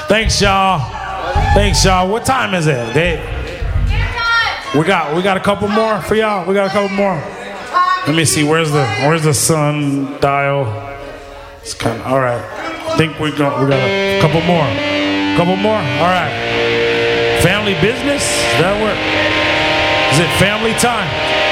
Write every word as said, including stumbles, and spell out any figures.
Thanks, y'all. Thanks, y'all. What time is it? They, we got we got a couple more for y'all. We got a couple more. Let me see. Where's the Where's the sun dial? It's kind of all right. I think we got we got a couple more. Couple more. All right. Family business. Does that work? Is it family time?